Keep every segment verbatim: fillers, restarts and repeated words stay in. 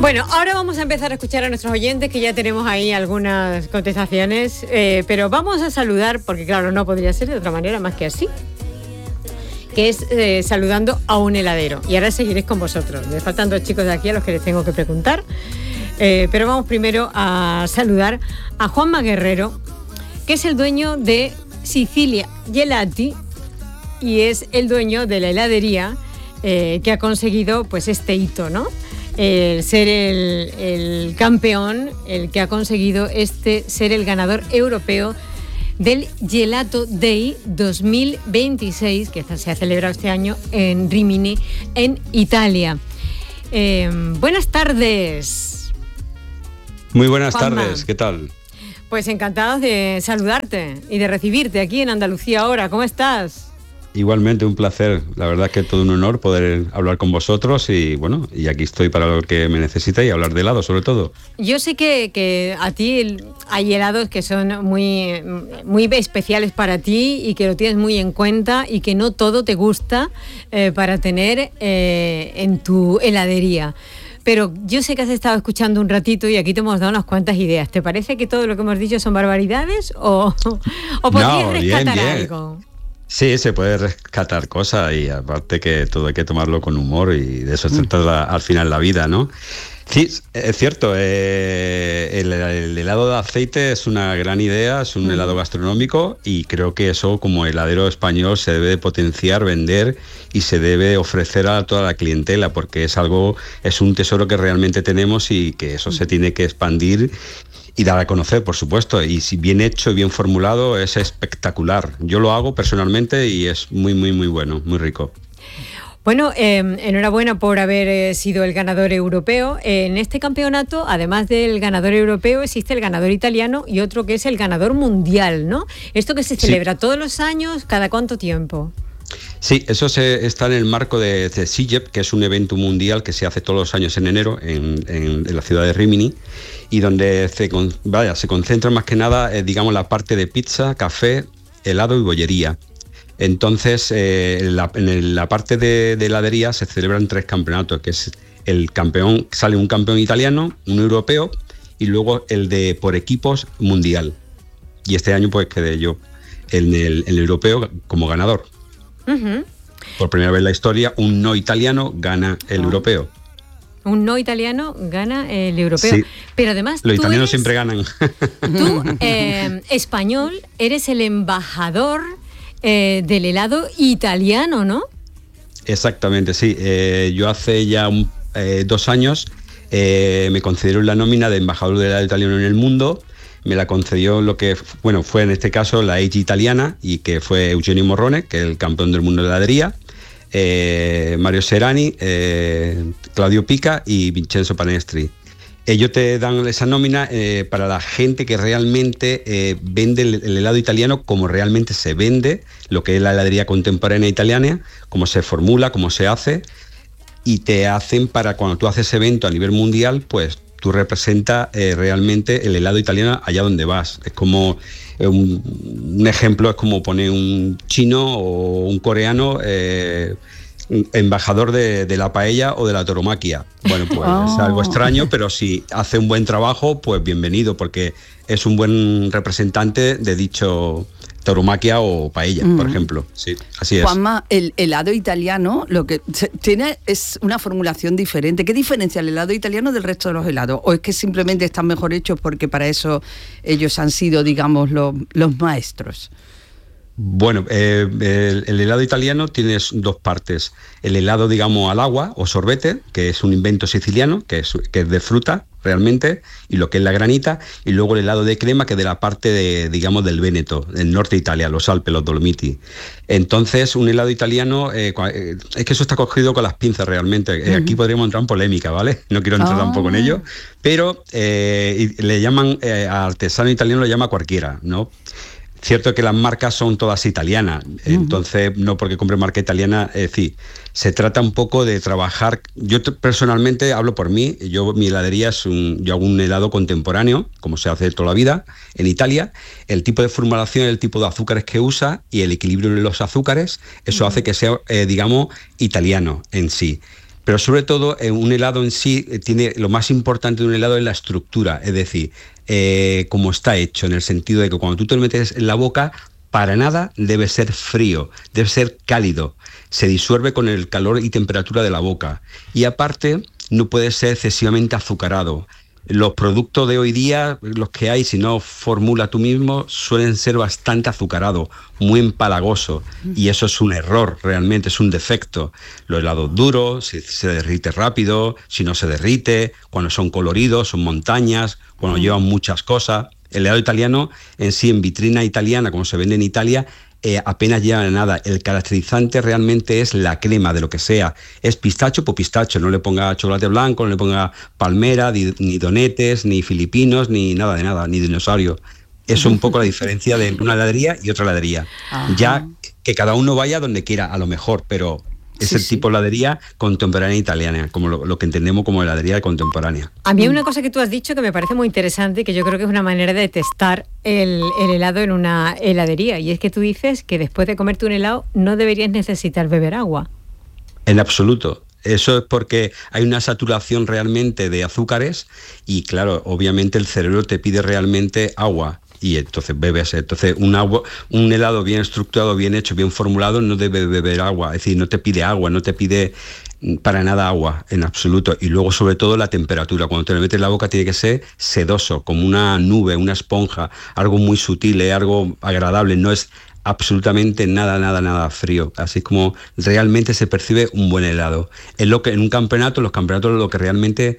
Bueno, ahora vamos a empezar a escuchar a nuestros oyentes, que ya tenemos ahí algunas contestaciones, eh, pero vamos a saludar, porque claro, no podría ser de otra manera más que así, que es eh, saludando a un heladero. Y ahora seguiréis con vosotros. Me faltan dos chicos de aquí a los que les tengo que preguntar, eh, pero vamos primero a saludar a Juanma Guerrero, que es el dueño de Sicilia Gelati y es el dueño de la heladería eh, que ha conseguido pues este hito, ¿no? El ser el, el campeón, el que ha conseguido este ser el ganador europeo del Gelato Day dos mil veintiséis, que se ha celebrado este año en Rimini, en Italia. Eh, buenas tardes. Muy buenas Juanma. tardes, ¿qué tal? Pues encantados de saludarte y de recibirte aquí en Andalucía ahora. ¿Cómo estás? Igualmente, un placer. La verdad que es todo un honor poder hablar con vosotros y bueno, y aquí estoy para lo que me necesitéis y hablar de helado sobre todo. Yo sé que, que a ti hay helados que son muy, muy especiales para ti y que lo tienes muy en cuenta y que no todo te gusta eh, para tener eh, en tu heladería. Pero yo sé que has estado escuchando un ratito y aquí te hemos dado unas cuantas ideas. ¿Te parece que todo lo que hemos dicho son barbaridades o, o podrías No, rescatar bien, bien. algo? Sí, se puede rescatar cosas y aparte que todo hay que tomarlo con humor y de eso se trata la, al final la vida, ¿no? Sí, es cierto, eh, el, el helado de aceite es una gran idea, es un helado gastronómico y creo que eso como heladero español se debe de potenciar, vender y se debe ofrecer a toda la clientela porque es algo, es un tesoro que realmente tenemos y que eso se tiene que expandir y dar a conocer, por supuesto, y si bien hecho y bien formulado es espectacular. Yo lo hago personalmente y es muy, muy, muy bueno, muy rico. Bueno, eh, enhorabuena por haber eh, sido el ganador europeo. Eh, en este campeonato, además del ganador europeo, existe el ganador italiano y otro que es el ganador mundial, ¿no? Esto que se celebra sí. todos los años, ¿cada cuánto tiempo? Sí, eso se, está en el marco de, de S I G E P, que es un evento mundial que se hace todos los años en enero en, en, en la ciudad de Rimini y donde se, vaya, se concentra más que nada, eh, digamos, la parte de pizza, café, helado y bollería. Entonces, eh, en, la, en la parte de, de heladería se celebran tres campeonatos, que es el campeón, sale un campeón italiano, un europeo y luego el de por equipos mundial. Y este año pues quedé yo en el, en el europeo como ganador. Uh-huh. Por primera vez en la historia, un no italiano gana el oh. europeo. Un no italiano gana el europeo. Sí. Pero además los tú italianos eres, siempre ganan. Tú, eh, español, eres el embajador eh, del helado italiano, ¿no? Exactamente, sí. Eh, yo hace ya un, eh, dos años eh, me concedieron la nómina de embajador del helado italiano en el mundo. Me la concedió lo que, bueno, fue en este caso la A G italiana y que fue Eugenio Morrone, que es el campeón del mundo de heladería, eh, Mario Serrani, eh, Claudio Pica y Vincenzo Panestri. Ellos te dan esa nómina eh, para la gente que realmente eh, vende el, el helado italiano como realmente se vende, lo que es la heladería contemporánea italiana, cómo se formula, cómo se hace, y te hacen para cuando tú haces evento a nivel mundial, pues tú representas eh, realmente el helado italiano allá donde vas. Es como eh, un, un ejemplo, es como poner un chino o un coreano eh, embajador de, de la paella o de la tauromaquia. Bueno, pues oh. es algo extraño, pero si hace un buen trabajo, pues bienvenido, porque es un buen representante de dicho tauromaquia o paella, mm. por ejemplo. Sí, así es. Juanma, el helado italiano lo que tiene es una formulación diferente. ¿Qué diferencia el helado italiano del resto de los helados? ¿O es que simplemente están mejor hechos porque para eso ellos han sido, digamos, los, los maestros? Bueno, eh, el, el helado italiano tiene dos partes. El helado, digamos, al agua o sorbete, que es un invento siciliano, que es, que es de fruta realmente, y lo que es la granita, y luego el helado de crema, que es de la parte de, digamos, del Véneto, del norte de Italia, los Alpes, los Dolomiti. Entonces, un helado italiano, eh, es que eso está cogido con las pinzas realmente. Uh-huh. Aquí podríamos entrar en polémica, ¿vale? No quiero entrar oh. tampoco en ello, pero eh, le llaman, eh, artesano italiano lo llama cualquiera, ¿no? Cierto que las marcas son todas italianas, uh-huh. entonces no porque compre marca italiana, es decir, se trata un poco de trabajar. Yo t- personalmente hablo por mí, yo mi heladería es un, yo hago un helado contemporáneo, como se hace toda la vida en Italia. El tipo de formulación, el tipo de azúcares que usa y el equilibrio de los azúcares, eso uh-huh. hace que sea, eh, digamos, italiano en sí. Pero sobre todo, eh, un helado en sí eh, tiene lo más importante de un helado es la estructura, es decir, eh, cómo está hecho, en el sentido de que cuando tú te lo metes en la boca, para nada debe ser frío, debe ser cálido, se disuelve con el calor y temperatura de la boca. Y aparte, no puede ser excesivamente azucarado. Los productos de hoy día, los que hay, si no formula tú mismo, suelen ser bastante azucarados, muy empalagosos, y eso es un error, realmente es un defecto. Los helados duros, si se derrite rápido, si no se derrite, cuando son coloridos, son montañas, cuando llevan muchas cosas. El helado italiano en sí, en vitrina italiana, como se vende en Italia, Eh, apenas lleva nada. El caracterizante realmente es la crema de lo que sea. Es pistacho por pistacho, no le ponga chocolate blanco, no le ponga palmera, ni, ni donetes, ni filipinos, ni nada de nada, ni dinosaurio. Eso es un poco la diferencia de una heladería y otra heladería. Ajá. Ya que cada uno vaya donde quiera, a lo mejor, pero es sí, el tipo de heladería contemporánea italiana, como lo, lo que entendemos como heladería contemporánea. A mí hay una cosa que tú has dicho que me parece muy interesante y que yo creo que es una manera de testar el, el helado en una heladería, y es que tú dices que después de comerte un helado no deberías necesitar beber agua. En absoluto. Eso es porque hay una saturación realmente de azúcares y, claro, obviamente el cerebro te pide realmente agua. Y entonces bebes, entonces un agua, un helado bien estructurado, bien hecho, bien formulado, no debe beber agua, es decir, no te pide agua, no te pide para nada agua, en absoluto. Y luego, sobre todo, la temperatura, cuando te lo metes en la boca tiene que ser sedoso, como una nube, una esponja, algo muy sutil, ¿eh? Algo agradable, no es absolutamente nada, nada, nada frío. Así es como realmente se percibe un buen helado. Es lo que en un campeonato, los campeonatos lo que realmente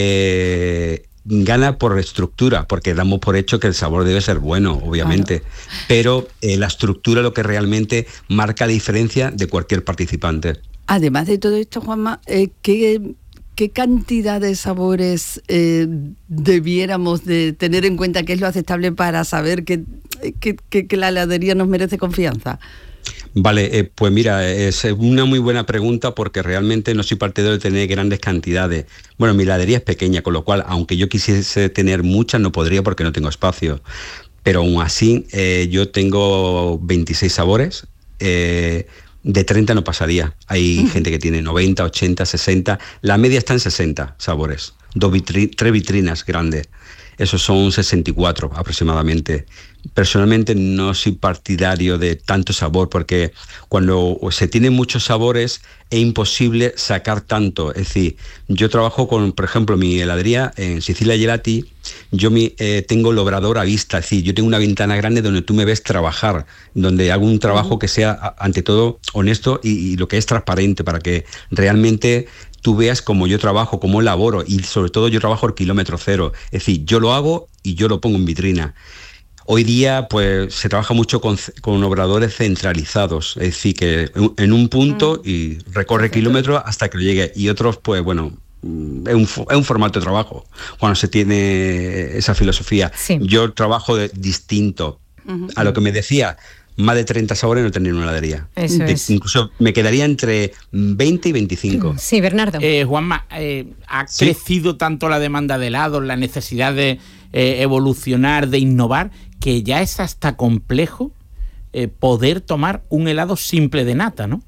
eh, gana por estructura, porque damos por hecho que el sabor debe ser bueno, obviamente, claro. Pero eh, la estructura es lo que realmente marca la diferencia de cualquier participante. Además de todo esto, Juanma, eh, ¿qué, ¿qué cantidad de sabores eh, debiéramos de tener en cuenta que es lo aceptable para saber que, que, que, que la heladería nos merece confianza? Vale, eh, pues mira, es una muy buena pregunta porque realmente no soy partidario de tener grandes cantidades. Bueno, mi heladería es pequeña, con lo cual, aunque yo quisiese tener muchas, no podría porque no tengo espacio. Pero aún así, eh, yo tengo veintiséis sabores, eh, de treinta no pasaría. Hay uh-huh. gente que tiene noventa, ochenta, sesenta, la media está en sesenta sabores, dos vitri- tres vitrinas grandes. Esos son sesenta y cuatro aproximadamente. Personalmente no soy partidario de tanto sabor porque cuando se tienen muchos sabores es imposible sacar tanto. Es decir, yo trabajo con, por ejemplo, mi heladería en Sicilia Gelati, yo mi, eh, tengo el obrador a vista, es decir, yo tengo una ventana grande donde tú me ves trabajar, donde hago un trabajo uh-huh. que sea, ante todo, honesto y, y lo que es transparente para que realmente tú veas cómo yo trabajo, cómo elaboro, y sobre todo yo trabajo al kilómetro cero. Es decir, yo lo hago y yo lo pongo en vitrina. Hoy día pues se trabaja mucho con, con obradores centralizados, es decir, que en un punto mm. y recorre kilómetros hasta que lo llegue. Y otros, pues bueno, es un, es un formato de trabajo cuando se tiene esa filosofía. Sí. Yo trabajo de, distinto. Uh-huh. A lo que me decía, más de treinta sabores no tendría una heladería. Eso de, es. Incluso me quedaría entre veinte y veinticinco. Sí, Bernardo. Eh, Juanma, eh, ¿ha ¿Sí? crecido tanto la demanda de helados, la necesidad de eh, evolucionar, de innovar, que ya es hasta complejo eh, poder tomar un helado simple de nata, ¿no?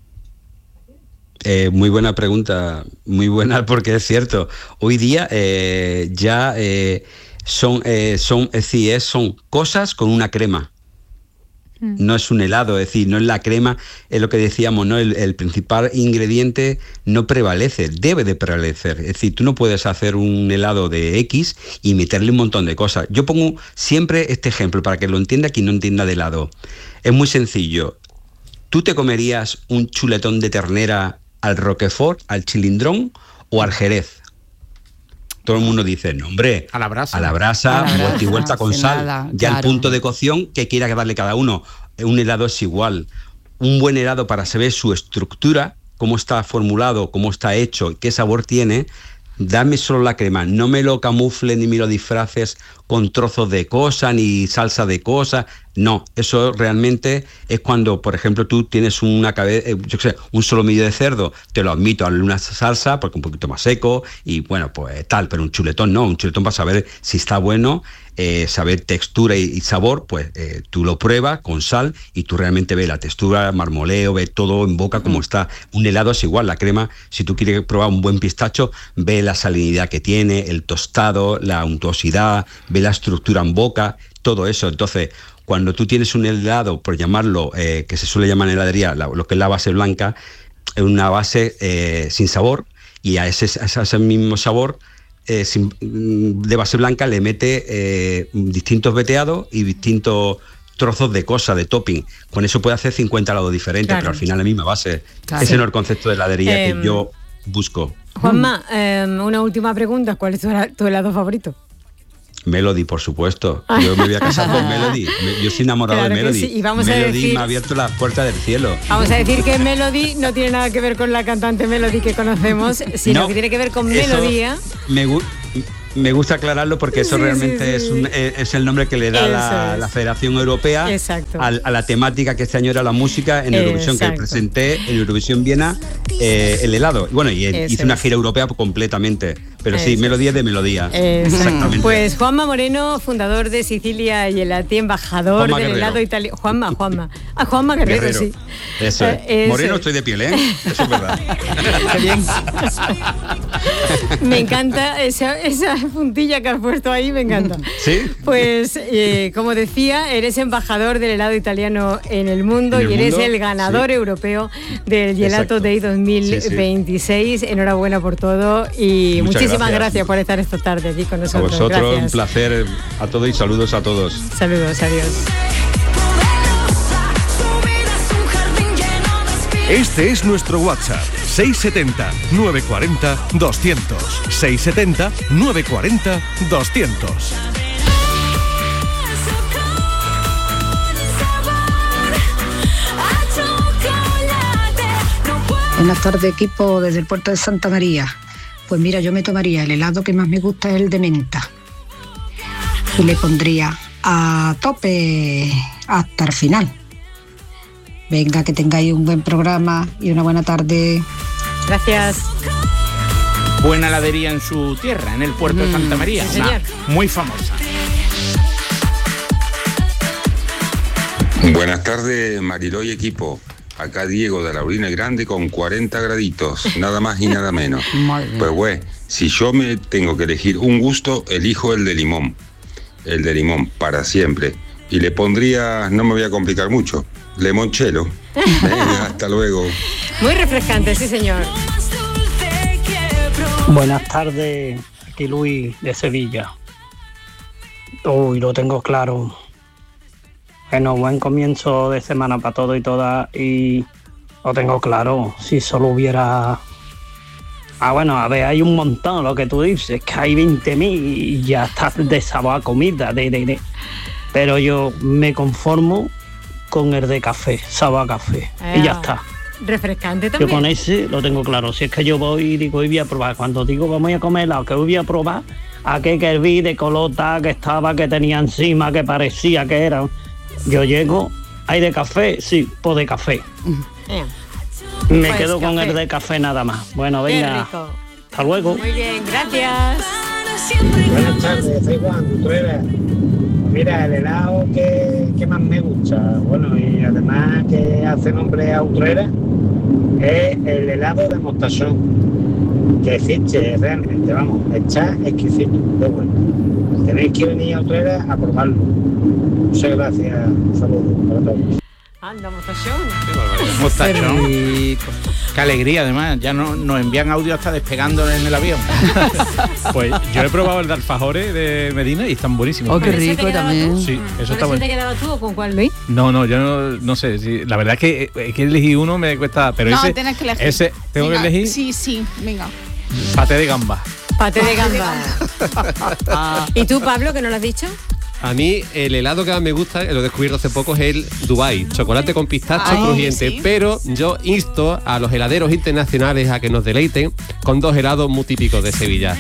Eh, muy buena pregunta, muy buena, porque es cierto. Hoy día eh, ya eh, son, eh, son, es decir, es, son cosas con una crema. No es un helado, es decir, no es la crema, es lo que decíamos, ¿no? El, el principal ingrediente no prevalece, debe de prevalecer. Es decir, tú no puedes hacer un helado de X y meterle un montón de cosas. Yo pongo siempre este ejemplo para que lo entienda quien no entienda de helado. Es muy sencillo. ¿Tú te comerías un chuletón de ternera al Roquefort, al chilindrón o al Jerez? Todo el mundo dice, no, hombre, a la brasa, a la brasa, a la vuelta y vuelta con sal. Nada, ya claro. El punto de cocción que quiera darle cada uno. Un helado es igual. Un buen helado, para saber su estructura, cómo está formulado, cómo está hecho, qué sabor tiene, dame solo la crema. No me lo camufle ni me lo disfraces con trozos de cosa, ni salsa de cosa. No, eso realmente es cuando, por ejemplo, tú tienes una cabeza, yo qué sé, un solomillo de cerdo, te lo admito a una salsa porque un poquito más seco y bueno, pues tal, pero un chuletón no, un chuletón para saber si está bueno, eh, saber textura y, y sabor, pues eh, tú lo pruebas con sal y tú realmente ves la textura, marmoleo, ves todo en boca como está. Un helado es igual, la crema, si tú quieres probar un buen pistacho, ve la salinidad que tiene, el tostado, la untuosidad, ve la estructura en boca, todo eso. Entonces, cuando tú tienes un helado, por llamarlo, eh, que se suele llamar en heladería, la, lo que es la base blanca, es una base eh, sin sabor, y a ese, a ese mismo sabor eh, sin, de base blanca le mete eh, distintos veteados y distintos trozos de cosa, de topping. Con eso puede hacer cincuenta helados diferentes, claro, pero al final la misma base. Claro. Ese no es el concepto de heladería eh, que yo busco. Juanma, eh, una última pregunta. ¿Cuál es tu, tu helado favorito? Melody, por supuesto. Yo me voy a casar con Melody. Yo soy enamorado claro de Melody. Sí. Y vamos Melody a decir, me ha abierto las puertas del cielo. Vamos a decir que Melody no tiene nada que ver con la cantante Melody que conocemos, sino no, que tiene que ver con melodía. Me gusta. Me gusta aclararlo porque eso sí, realmente sí, sí. Es, un, es el nombre que le da la, la Federación Europea a, a la temática que este año era la música en Eurovisión, exacto, que presenté en Eurovisión Viena eh, el helado. Bueno, y el, hice una gira europea completamente, pero eso. Sí, melodía de melodía. Exactamente. Pues Juanma Moreno, fundador de Sicilia Gelati, embajador Juanma del Guerrero. Helado italiano. Juanma, Juanma. Ah, Juanma Guerrero, Guerrero. Sí. Eso es. Eh, Moreno estoy de piel, ¿eh? Eso es verdad. Qué bien. Me encanta esa, esa puntilla que has puesto ahí, me encanta. ¿Sí? Pues, eh, como decía, eres embajador del helado italiano en el mundo ¿En el y eres mundo? el ganador sí. europeo del Gelato Day dos mil veintiséis. Sí, sí. Enhorabuena por todo y Muchas muchísimas gracias. gracias por estar esta tarde aquí con nosotros. A vosotros, gracias. Un placer a todos y saludos a todos. Saludos, adiós. Este es nuestro WhatsApp, seis setenta, nueve cuarenta, doscientos, seis setenta, nueve cuarenta, doscientos. Buenas tardes, equipo, desde el puerto de Santa María. Pues mira, yo me tomaría el helado que más me gusta, es el de menta. Y le pondría a tope hasta el final. Venga, que tengáis un buen programa y una buena tarde. Gracias. Buena heladería en su tierra, en el puerto mm, de Santa María. Sí, señor. Muy famosa. Buenas tardes, Mariló y equipo. Acá Diego de Laurina Grande con cuarenta graditos, nada más y nada menos. Pues güey, si yo me tengo que elegir un gusto, elijo el de limón. El de limón, para siempre. Y le pondría, no me voy a complicar mucho, limoncello. Venga, hasta luego. Muy refrescante, sí señor. Buenas tardes, aquí Luis de Sevilla. Uy, lo tengo claro. Bueno, buen comienzo de semana para todo y todas y lo tengo claro. Si solo hubiera... Ah, bueno, a ver, hay un montón, lo que tú dices, que hay veinte mil y ya está de sabor a comida, de, de, de. Pero yo me conformo con el de café, sabor a café, ah, y ya está. Refrescante también. Yo con ese lo tengo claro. Si es que yo voy y digo, y voy a probar, cuando digo vamos a comer helado, que voy a probar, aquel que vi de colota, que estaba, que tenía encima, que parecía que era... Yo llego, ¿hay de café? Sí, pues de café. Yeah. Me pues quedo café. con el de café nada más. Bueno, venga, hasta luego. Muy bien, gracias. Buenas tardes, soy Juan Utrera. Mira, el helado que, que más me gusta, bueno, y además que hace nombre a Utrera, es el helado de mostachón, que existe realmente, vamos, está exquisito, de bueno. Tenéis que venir a Utrera a probarlo. Muchas gracias, saludos para todos. Anda, mostachón. Mostachón. Qué alegría, además. Ya no, nos envían audio hasta despegando en el avión. Pues yo he probado el de alfajores de Medina y están buenísimos. Oh, qué rico también. Tú? Sí, eso está bueno. ¿Te quedabas tú o con cuál, Luis? No, no, yo no, no sé. Sí, la verdad es que, es que elegí uno me cuesta. Pero no, ese, tienes que elegir. Ese, ¿tengo venga, que elegir? Sí, sí, venga. Paté de gamba. Paté de gamba. ¿Y tú, Pablo, que no lo has dicho? A mí el helado que más me gusta, lo he descubierto hace poco, es el Dubai, chocolate con pistacho Ay, crujiente, ¿sí? Pero yo insto a los heladeros internacionales a que nos deleiten con dos helados muy típicos de Sevilla.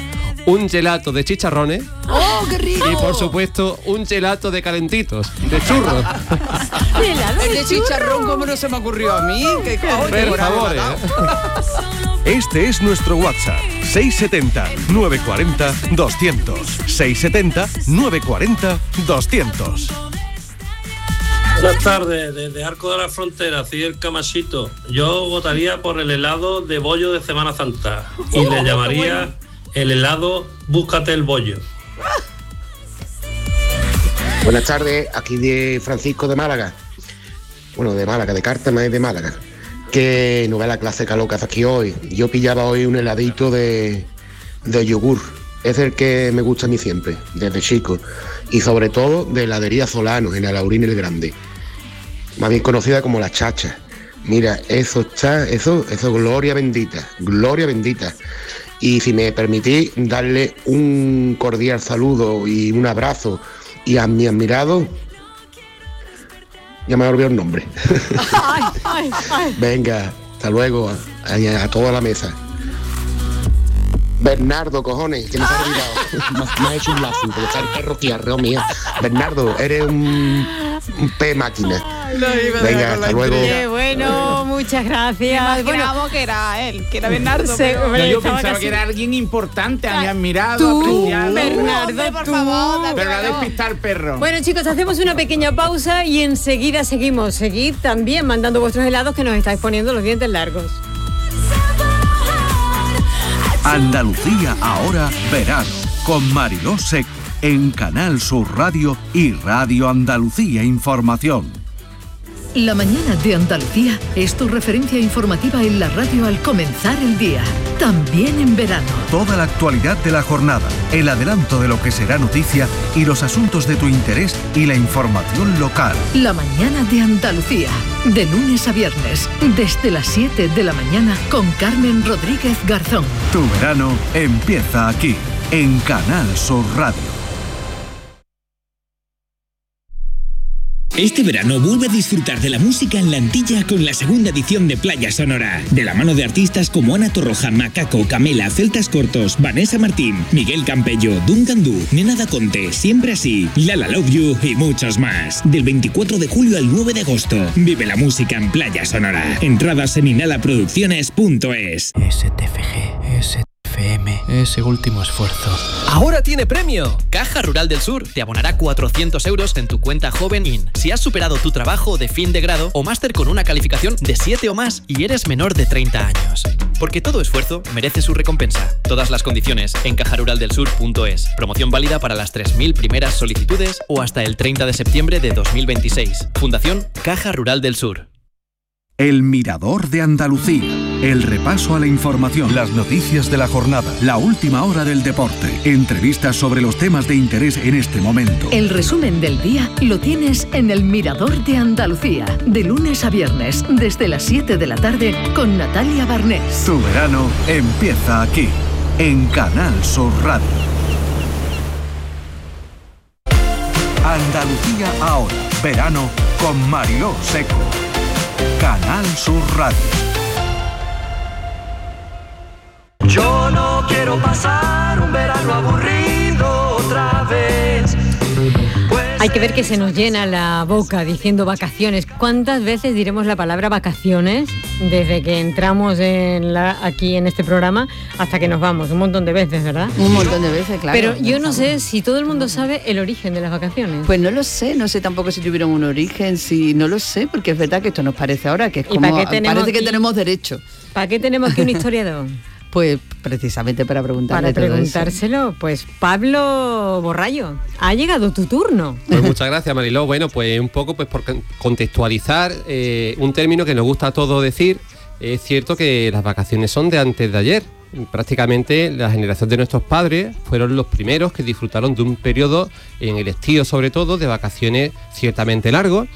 un gelato de chicharrones. ¡Oh, qué rico! Y por supuesto, un gelato de calentitos, de churros. El de chicharrón, ¿cómo no se me ocurrió a mí? ¡Qué Por favor, ¿eh? Este es nuestro WhatsApp, seis setenta, novecientos cuarenta, doscientos. seis setenta, novecientos cuarenta, doscientos. Buenas tardes, desde Arco de la Frontera, soy el Camachito. Yo votaría por el helado de bollo de Semana Santa y le llamaría el helado Búscate el bollo. Buenas tardes, aquí de Francisco de Málaga. Bueno, de Málaga, de Cártama y de Málaga. Qué novela clásica lo que hace aquí hoy. Yo pillaba hoy un heladito de, de yogur. Es el que me gusta a mí siempre, desde chico. Y sobre todo de heladería Solano, en Alaurín el Grande. Más bien conocida como La Chacha. Mira, eso está, eso, eso, gloria bendita, gloria bendita. Y si me permitís darle un cordial saludo y un abrazo y a mi admirado, ya me he olvidado el nombre. Ay, ay, ay. Venga, hasta luego, a, a, a toda la mesa. Bernardo, cojones, que me ha olvidado. me, me ha hecho un lazo, porque está el perro que arreo mío. Bernardo, eres un, un P máquina. Venga, hasta luego. Qué bueno, muchas gracias. Bueno, Bueno, que era él, que era Bernardo. Sí, pero- hombre, No, yo estaba pensaba casi- que era alguien importante, a mi admirado, Tú, apreciado. Bernardo, Hombre, por tú. favor, date Pero la valor. despista al perro. Bueno, chicos, hacemos una pequeña pausa y enseguida seguimos. Seguid también mandando vuestros helados que nos estáis poniendo los dientes largos. Andalucía ahora verano con Mariló Seco en Canal Sur Radio y Radio Andalucía Información. La mañana de Andalucía es tu referencia informativa en la radio al comenzar el día, también en verano. Toda la actualidad de la jornada, el adelanto de lo que será noticia y los asuntos de tu interés y la información local. La mañana de Andalucía, de lunes a viernes, desde las siete de la mañana con Carmen Rodríguez Garzón. Tu verano empieza aquí, en Canal Sur Radio. Este verano vuelve a disfrutar de la música en la Antilla con la segunda edición de Playa Sonora. De la mano de artistas como Ana Torroja, Macaco, Camela, Celtas Cortos, Vanessa Martín, Miguel Campello, Duncan Du, Nena Da Conte, Siempre Así, Lala Love You y muchos más. Del veinticuatro de julio al nueve de agosto. Vive la música en Playa Sonora. Entradas en inhalaproducciones punto es. S T F G, S T F M, ese último esfuerzo. ¡Ahora tiene premio! Caja Rural del Sur te abonará cuatrocientos euros en tu cuenta Joven In si has superado tu trabajo de fin de grado o máster con una calificación de siete o más y eres menor de treinta años. Porque todo esfuerzo merece su recompensa. Todas las condiciones en caja rural del sur punto es. Promoción válida para las tres mil primeras solicitudes o hasta el treinta de septiembre de dos mil veintiséis. Fundación Caja Rural del Sur. El Mirador de Andalucía. El repaso a la información, las noticias de la jornada, la última hora del deporte, entrevistas sobre los temas de interés en este momento. El resumen del día lo tienes en El Mirador de Andalucía, de lunes a viernes, desde las siete de la tarde, con Natalia Barnés. Tu verano empieza aquí, en Canal Sur Radio. Andalucía ahora, verano con Mariló Seco. Canal Sur Radio. Yo no quiero pasar un verano aburrido otra vez. Hay que ver que se nos llena la boca diciendo vacaciones. ¿Cuántas veces diremos la palabra vacaciones desde que entramos en la, aquí en este programa hasta que nos vamos? Un montón de veces, ¿verdad? Un montón de veces, claro. Pero yo no sé si todo el mundo sabe el origen de las vacaciones. Pues no lo sé, no sé tampoco si tuvieron un origen, si no lo sé, porque es verdad que esto nos parece ahora que es ¿Y como para qué tenemos parece que aquí- tenemos derecho. ¿Para qué tenemos aquí un historiador? Pues precisamente para preguntarle Para todo eso. preguntárselo, pues Pablo Borrallo, ha llegado tu turno. Pues muchas gracias, Mariló. Bueno, pues un poco pues por contextualizar eh, un término que nos gusta a todos decir. Es cierto que las vacaciones son de antes de ayer. Prácticamente la generación de nuestros padres fueron los primeros que disfrutaron de un periodo en el estío, sobre todo, de vacaciones ciertamente largos.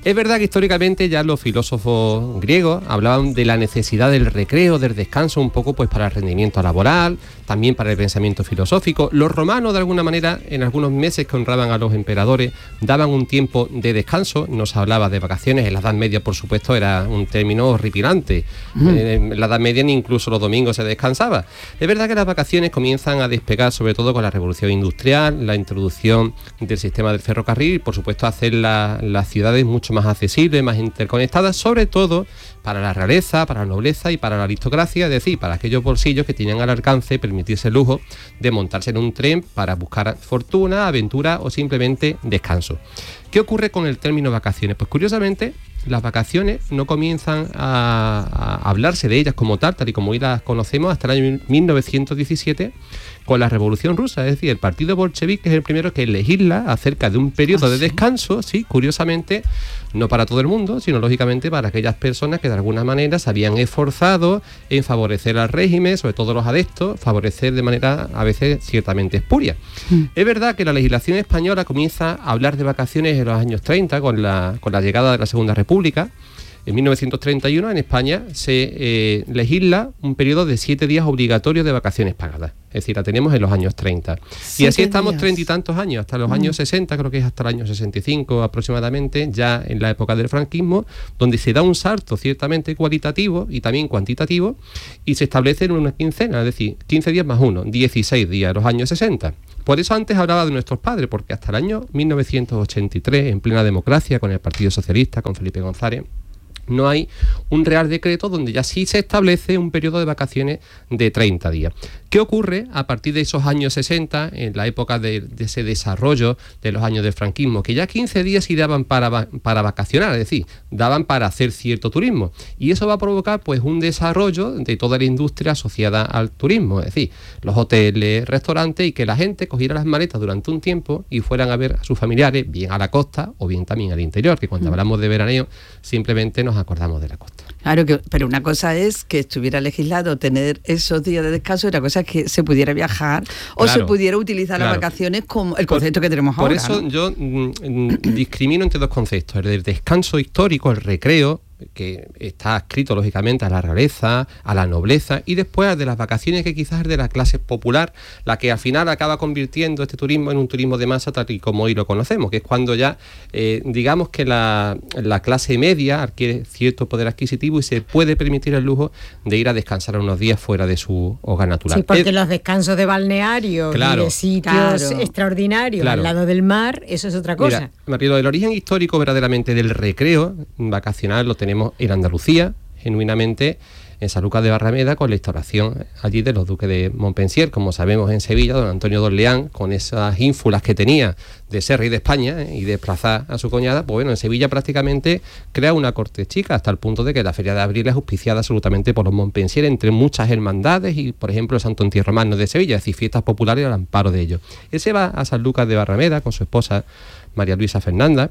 Es verdad que históricamente ya los filósofos griegos hablaban de la necesidad del recreo, del descanso, un poco pues para el rendimiento laboral, también para el pensamiento filosófico. Los romanos, de alguna manera, en algunos meses que honraban a los emperadores, daban un tiempo de descanso. No se hablaba de vacaciones. En la Edad Media, por supuesto, era un término horripilante. Mm. En la Edad Media ni incluso los domingos se descansaba. Es verdad que las vacaciones comienzan a despegar, sobre todo con la revolución industrial, la introducción del sistema del ferrocarril y, por supuesto, hacer la, las ciudades mucho más accesibles, más interconectadas, sobre todo para la realeza, para la nobleza y para la aristocracia, es decir, para aquellos bolsillos que tenían al alcance permitirse el lujo de montarse en un tren para buscar fortuna, aventura o simplemente descanso. ¿Qué ocurre con el término vacaciones? Pues curiosamente, las vacaciones no comienzan a, a hablarse de ellas como tal, tal y como hoy las conocemos, hasta el año mil novecientos diecisiete, con la Revolución Rusa. Es decir, el partido bolchevique es el primero que legisla acerca de un periodo ¿Ah, de descanso, sí? sí, curiosamente, no para todo el mundo, sino lógicamente para aquellas personas que de alguna manera se habían esforzado en favorecer al régimen, sobre todo los adeptos, favorecer de manera a veces ciertamente espuria. Mm. Es verdad que la legislación española comienza a hablar de vacaciones en los años treinta, con la, con la llegada de la Segunda República. En mil novecientos treinta y uno en España se eh, legisla un periodo de siete días obligatorios de vacaciones pagadas. Es decir, la tenemos en los años treinta. Y así estamos treinta y tantos años, hasta los mm. años sesenta, creo que es hasta el año sesenta y cinco aproximadamente, ya en la época del franquismo, donde se da un salto ciertamente cualitativo y también cuantitativo y se establece en una quincena, es decir, quince días más uno, dieciséis días en los años sesenta. Por eso antes hablaba de nuestros padres, porque hasta el año mil novecientos ochenta y tres, en plena democracia, con el Partido Socialista, con Felipe González, no hay un real decreto donde ya sí se establece un periodo de vacaciones de treinta días. ¿Qué ocurre a partir de esos años sesenta, en la época de, de ese desarrollo de los años del franquismo? Que ya quince días sí daban para, para vacacionar, es decir, daban para hacer cierto turismo. Y eso va a provocar pues un desarrollo de toda la industria asociada al turismo, es decir, los hoteles, restaurantes, y que la gente cogiera las maletas durante un tiempo y fueran a ver a sus familiares, bien a la costa o bien también al interior, que cuando mm. hablamos de veraneo simplemente nos acordamos de la costa. Claro, que, pero una cosa es que estuviera legislado tener esos días de descanso, y otra cosa es que se pudiera viajar o claro, se pudiera utilizar claro. las vacaciones como el concepto por, que tenemos por ahora. Por eso ¿no? yo mm, discrimino entre dos conceptos, el del descanso histórico, el recreo, que está adscrito lógicamente a la realeza, a la nobleza, y después de las vacaciones, que quizás es de la clase popular, la que al final acaba convirtiendo este turismo en un turismo de masa tal y como hoy lo conocemos, que es cuando ya eh, digamos que la, la clase media adquiere cierto poder adquisitivo y se puede permitir el lujo de ir a descansar unos días fuera de su hogar natural. Sí, porque es, los descansos de balneario claro, y de sitios claro. extraordinarios claro. al lado del mar, eso es otra cosa. Mira, Marilo, el origen histórico verdaderamente del recreo vacacional lo tenemos en Andalucía, genuinamente en Sanlúcar de Barrameda, con la instauración allí de los duques de Montpensier. Como sabemos, en Sevilla, don Antonio de Orleán, con esas ínfulas que tenía de ser rey de España eh, y desplazar a su cuñada, pues bueno, en Sevilla prácticamente crea una corte chica, hasta el punto de que la Feria de Abril es auspiciada absolutamente por los Montpensier, entre muchas hermandades, y por ejemplo el Santo Entierro Magno de Sevilla, es decir, fiestas populares al amparo de ellos. Él se va a Sanlúcar de Barrameda con su esposa María Luisa Fernanda,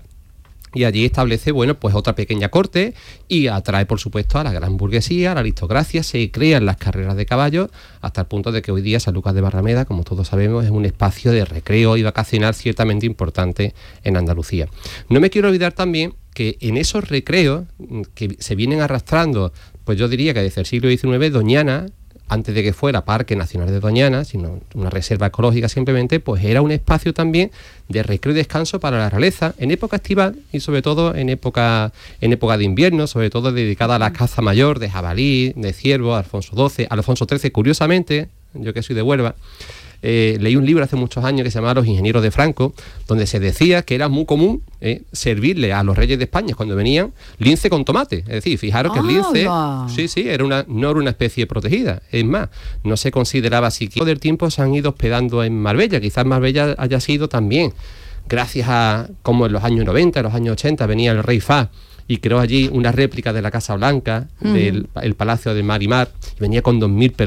y allí establece, bueno, pues otra pequeña corte y atrae, por supuesto, a la gran burguesía, a la aristocracia. Se crean las carreras de caballos, hasta el punto de que hoy día Sanlúcar de Barrameda, como todos sabemos, es un espacio de recreo y vacacional ciertamente importante en Andalucía. No me quiero olvidar también que en esos recreos que se vienen arrastrando, pues yo diría que desde el siglo diecinueve, Doñana, antes de que fuera Parque Nacional de Doñana, sino una reserva ecológica simplemente, pues era un espacio también de recreo y descanso para la realeza, en época estival y sobre todo en época, en época de invierno, sobre todo dedicada a la caza mayor de jabalí, de ciervo, Alfonso doce, Alfonso trece, curiosamente, yo que soy de Huelva, Eh, leí un libro hace muchos años que se llamaba Los ingenieros de Franco, donde se decía que era muy común eh, servirle a los reyes de España cuando venían lince con tomate. Es decir, fijaros que el lince sí, sí, era una, no era una especie protegida. Es más, no se consideraba así. Que del tiempo se han ido hospedando en Marbella. Quizás Marbella haya sido también, gracias a, como en los años noventa, en los años ochenta, venía el rey Fahd y creó allí una réplica de la Casa Blanca, mm. del el Palacio de Mar y Mar, y venía con dos mil personas.